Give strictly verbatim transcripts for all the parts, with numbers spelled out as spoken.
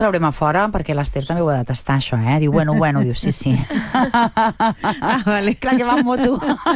traurem a fora, perquè l'Ester també ho ha de tastar, això, eh? Diu, bueno, bueno, diu, sí, sí. Ah, vale. Clar que va amb moto.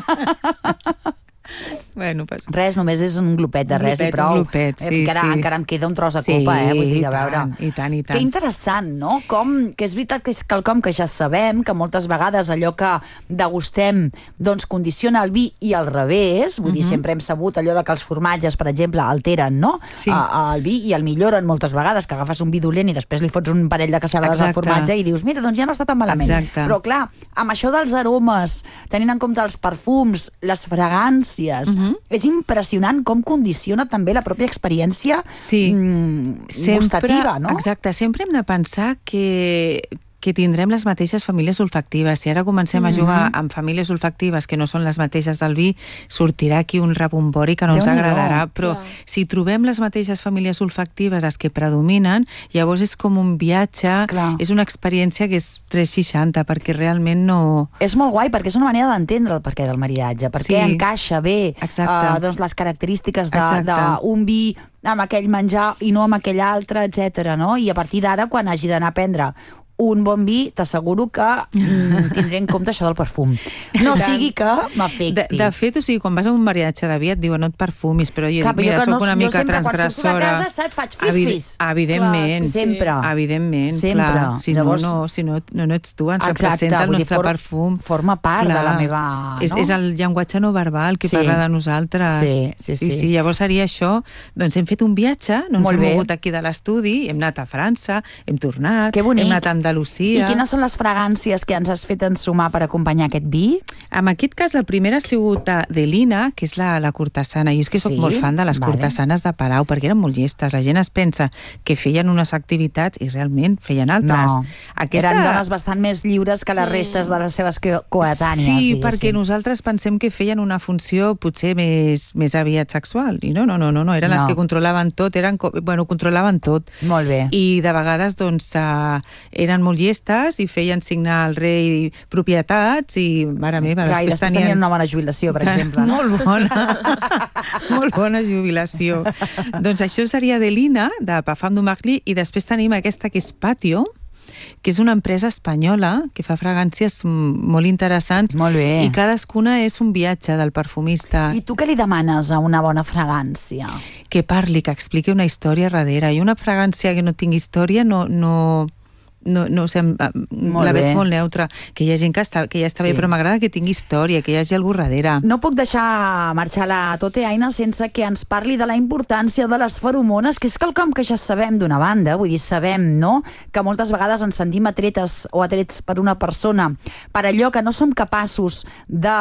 Bueno, pues... Res, només és un glopet de res glopet, i prou. Un glopet, sí, encara, sí. encara em queda un tros de sí, copa, eh? Vull dir, de veure. Tant, i tant, i tant. Que interessant, no? Com, que és veritat que és quelcom que ja sabem, que moltes vegades allò que degustem doncs condiciona el vi i al revés. Vull uh-huh. dir, sempre hem sabut allò de que els formatges, per exemple, alteren, no? Sí. A, el vi i el milloren moltes vegades, que agafes un vi dolent i després li fots un parell de casserades al formatge i dius, mira, doncs ja no està tan malament. Exacte. Però clar, amb això dels aromes, tenint en compte els perfums, les fragàncies, uh-huh. és impressionant com condiciona també la pròpia experiència sí. mm, sempre, gustativa, no? Exacte, sempre hem de pensar que... que tindrem les mateixes famílies olfactives. Si ara comencem mm-hmm. a jugar amb famílies olfactives que no són les mateixes del vi, sortirà aquí un rebombori que no ens agradarà, però clar. Si trobem les mateixes famílies olfactives, les que predominen, llavors és com un viatge, clar. És una experiència que és tres seixanta, perquè realment no... És molt guai, perquè és una manera d'entendre el perquè del maridatge, perquè sí. encaixa bé uh, doncs les característiques d'un vi amb aquell menjar i no amb aquell altre, etcètera, no? I a partir d'ara, quan hagi d'anar a prendre un bon vi, t'asseguro que mm, tindré en compte això del perfum. No sigui que m'afecti. De, de fet, o sigui, quan vas a un maridatge de vi et diuen no et perfumis, però jo Clar, dic, mira, jo soc no, una mica transgressora. Jo sempre, quan surto de casa, saps, faig fis-fis. Evidentment. Clar, sempre. Evidentment, sempre. Clar. Si, Llavors... no, no, si no, no, no ets tu, ens Exacte, representa el nostre for, perfum. Forma part clar. De la meva... És, no? és el llenguatge no verbal que sí. parla de nosaltres. Sí, sí, sí. sí, sí. Llavors seria això. Doncs hem fet un viatge, no ens hem mogut aquí de l'estudi, hem anat a França, hem tornat, hem anat a Andalusia... són les fragàncies que ens has fet ensumar per acompanyar aquest vi? En aquest cas, la primera ha sigut de l'Ina, que és la, la cortesana, i és que soc sí? molt fan de les vale. cortesanes de Palau, perquè eren molt llestes. La gent es pensa que feien unes activitats i realment feien altres. No, Aquesta... eren dones bastant més lliures que les restes de les seves coetànies. Sí, diguéssim. Perquè nosaltres pensem que feien una funció potser més, més aviat sexual, i no, no, no, no, no. eren no. les que controlaven tot, eren, bueno, controlaven tot. Molt bé. I de vegades, doncs, uh, eren molt llestes i feien signar al rei propietats i, mare meva, Clar, després, després tenien... tenien una bona jubilació, per exemple. No? Molt bona. Molt bona jubilació. Doncs això seria de l'Ina, de Parfum du Marly, i després tenim aquesta que és Patio, que és una empresa espanyola que fa fragàncies molt interessants. Molt bé. I cadascuna és un viatge del perfumista. I tu què li demanes a una bona fragància? Que parli, que expliqui una història darrere. I una fragància que no tingui història no... no... No, no sé, la veig molt neutra, que hi ha gent que, està, que ja està sí. bé, però m'agrada que tingui història, que hi hagi algú darrere. No puc deixar marxar la Tote, Aina, sense que ens parli de la importància de les feromones, que és quelcom que ja sabem d'una banda, vull dir, sabem, no?, que moltes vegades ens sentim atretes o atrets per una persona per allò que no som capaços de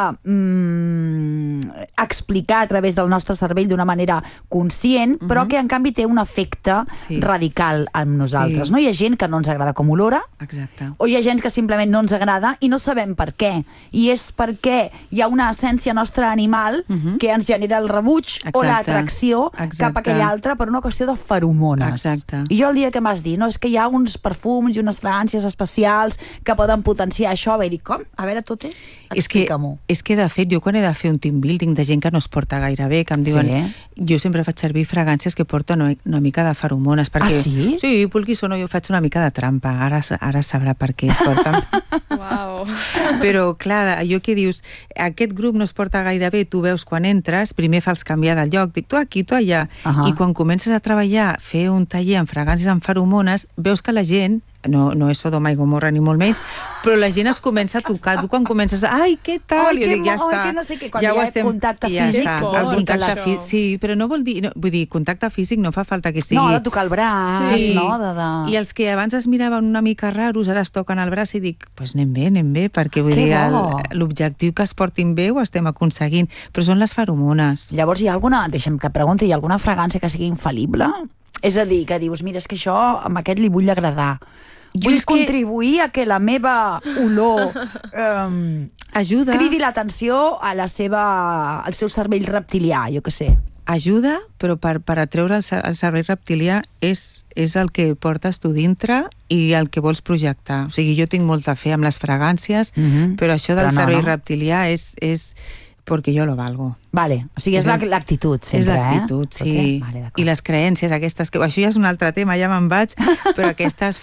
mm, explicar a través del nostre cervell d'una manera conscient, uh-huh. però que en canvi té un efecte sí. radical en nosaltres. Sí. No hi ha gent que no ens agrada com olora, exacte. O hi ha gent que simplement no ens agrada i no sabem per què. I és perquè hi ha una essència nostra animal uh-huh. que ens genera el rebuig exacte. O l'atracció cap a aquell altre per una qüestió de feromones. Exacte. I jo el dia que m'has dit, no, és que hi ha uns perfums i unes fragàncies especials que poden potenciar això, vaig dir, com? A veure, Tote, explica-m'ho. És que, és que, de fet, jo quan he de fer un team building de gent que no es porta gaire bé, que em diuen... Sí. Jo sempre faig servir fragàncies que porten una, una mica de feromones. Perquè, ah, sí? Sí, vulguis o no, jo faig una mica de trampa. Ara, ara sabrà per què es porten. Uau. Però, clar, allò que dius, aquest grup no es porta gaire bé, tu veus quan entres, primer fas canviar de lloc, dic, tu aquí, tu allà, uh-huh. i quan comences a treballar, fer un taller amb fragàncies amb feromones, veus que la gent, no, no és Sodoma i Gomorra ni molt menys, però la gent es comença a tocar. Tu quan comences a... Ai, què tal? Ai, jo dic, ja està. Ai, que no sé què. Quan ja hi ha estem, contacte ja físic, ja vol dir que les... Sí, sí, però no vol dir... No, vull dir, contacte físic no fa falta que sigui... No, de tocar el braç, sí. no? De, de... I els que abans es miraven una mica raros, ara es toquen el braç i dic, doncs pues anem bé, anem bé, perquè vull que dir, l'objectiu que es portin bé ho estem aconseguint, però són les feromones. Llavors hi ha alguna... Deixa'm que pregunti, hi ha alguna fragància que sigui infal·lible? És a dir, que dius, mira, és que això amb aquest li vull agradar. Jo vull contribuir que... a que la meva olor um, ajuda, cridi l'atenció a la seva, al seu cervell reptilià, jo què sé. Ajuda, però per, per atreure el, el cervell reptilià és, és el que portes tu dintre i el que vols projectar. O sigui, jo tinc molta fe amb les fragàncies, mm-hmm. però això del però no, cervell no. reptilià és... és perquè jo lo valgo. Vale, o sigui, és l'actitud sempre, és l'actitud, eh? sí. Vale, I les creences aquestes, que això ja és un altre tema, ja me'n vaig, però aquestes